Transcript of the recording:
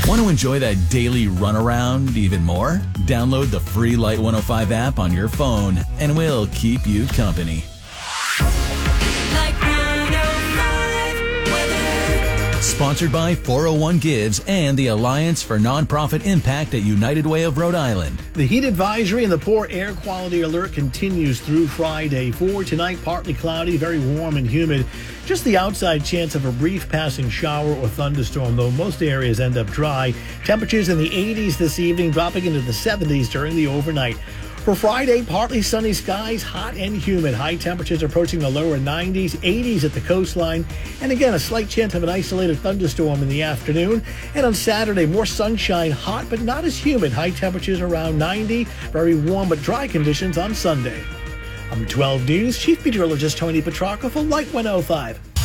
Want to enjoy that daily runaround even more? Download the free Light 105 app on your phone, and we'll keep you company. Light 105 weather. Sponsored by 401 Gives and the Alliance for Nonprofit Impact at United Way of Rhode Island. The heat advisory and the poor air quality alert continues through Friday. For tonight, partly cloudy, very warm and humid. Just the outside chance of a brief passing shower or thunderstorm, though most areas end up dry. Temperatures in the 80s this evening, dropping into the 70s during the overnight. For Friday, partly sunny skies, hot and humid. High temperatures approaching the lower 90s, 80s at the coastline. And again, a slight chance of an isolated thunderstorm in the afternoon. And on Saturday, more sunshine, hot but not as humid. High temperatures around 90, very warm but dry conditions on Sunday. I'm 12 News Chief Meteorologist Tony Petrarca for Light 105.